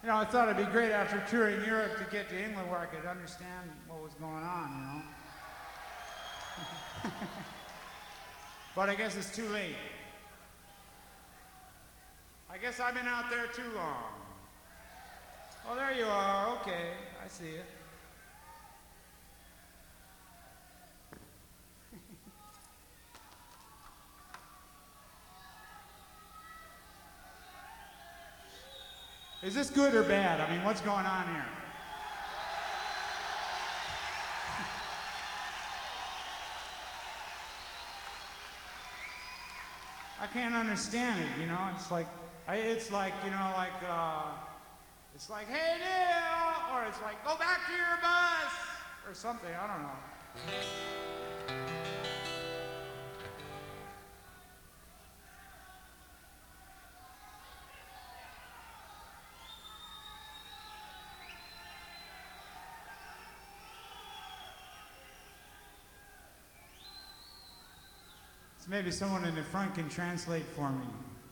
You know, I thought it'd be great after touring Europe to get to England where I could understand what was going on, you know? But I guess it's too late. I guess I've been out there too long. Oh, there you are. Okay, I see it. Is this good or bad? I mean, what's going on here? I can't understand it, you know? It's like, you know, it's like, hey, Neil! Or it's like, go back to your bus! Or something, I don't know. So maybe someone in the front can translate for me.